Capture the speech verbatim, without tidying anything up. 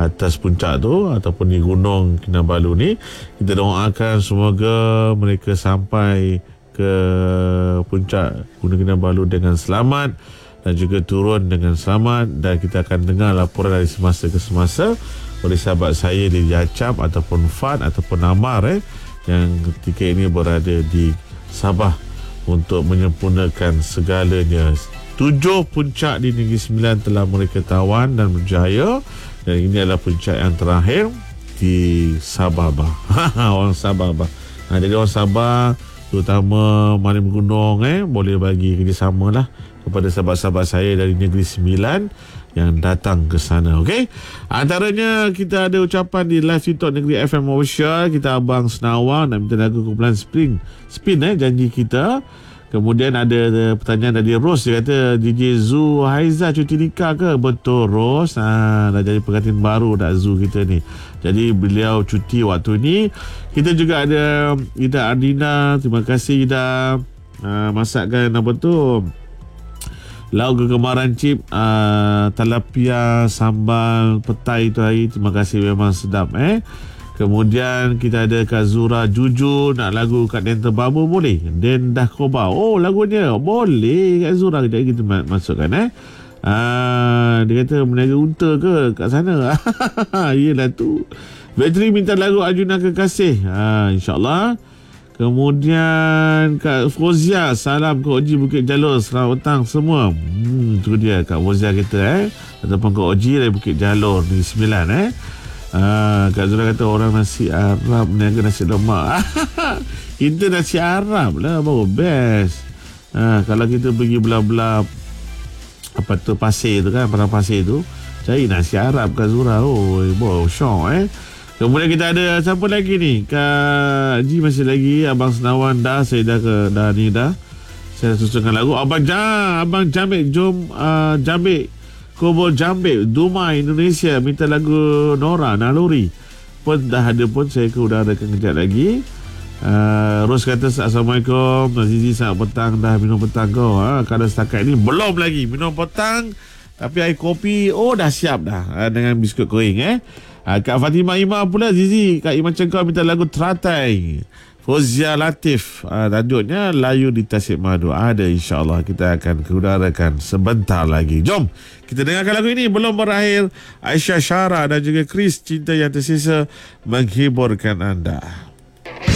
atas puncak tu ataupun di Gunung Kinabalu ni. Kita doakan semoga mereka sampai ke puncak Gunung Kinabalu dengan selamat dan juga turun dengan selamat, dan kita akan dengar laporan dari semasa ke semasa oleh sahabat saya di Yachap ataupun Fad ataupun Amar eh, yang ketika ini berada di Sabah untuk menyempurnakan segalanya. Tujuh puncak di Negeri Sembilan telah mereka tawan dan berjaya, dan ini adalah puncak yang terakhir di Sabah bah. Orang Sabah bah. Ha, jadi orang Sabah terutama Malim Gunung eh boleh bagi kerjasama lah kepada sahabat-sahabat saya dari Negeri Sembilan yang datang ke sana. Okey, antaranya kita ada ucapan di live TikTok Negeri F M Official. Kita Abang Senawang nak minta lagu kumpulan Spring Spin eh janji kita. Kemudian ada pertanyaan dari Ros, dia kata D J Zu Haiza cuti nikah ke? Betul Ros, ha, dah jadi pengantin baru dah Zu kita ni. Jadi beliau cuti waktu ni. Kita juga ada Ida Ardina, terima kasih Ida, ha, masakkan apa tu lauk kegemaran Cip, uh, talapia sambal petai tu hari. Terima kasih, memang sedap eh. Kemudian kita ada Kak Zura Jujur, nak lagu Kak Dental Babu boleh? Den dah kobar. Oh, lagunya boleh Kak Zura, kejap kita masukkan eh. Uh, dia kata meniaga unta ke kat sana? Yelah tu. Bateri minta lagu Arjuna Kekasih. Ha, InsyaAllah. Kemudian Kak Fozia, salam Kak Oji Bukit Jalur, selamat petang semua. Hmm, tu dia Kak Fozia kita eh. Ataupun Kak Oji dari Bukit Jalur Negeri Sembilan eh. Ah, Kak Zura kata orang nasi Arab niaga nasi lemak. Kita nasi Arab lah baru best. Ah, kalau kita pergi belah-belah apa tu pasir tu kan, padang pasir tu, cari nasi Arab Kak Zura. Oh, boh syok eh. Kemudian kita ada siapa lagi ni? Kak Ji masih lagi, Abang Senawan dah, saya dah ke dah ni dah. Saya susunkan lagu Abang Jam, Abang Jambik, jom uh, Jambik Kubur Jambik Dumai Indonesia minta lagu Nora Naluri pun dah ada pun, saya ke udarakan kejap lagi. uh, Ros kata Assalamualaikum Azizi, selamat petang, dah minum petang kau? Ha, kalau setakat ni belum lagi minum petang, tapi air kopi oh dah siap dah, uh, dengan biskut kering eh. uh, Kak Fatimah Imam pula, Zizi Kak Iman Cengkau minta lagu Teratai Fozia Latif, uh, tajuknya Layu di Tasik Madu. Ada, insyaAllah kita akan keudarakan sebentar lagi. Jom kita dengarkan lagu ini. Belum berakhir, Aisyah Syara dan juga Chris, Cinta Yang Tersisa menghiburkan anda.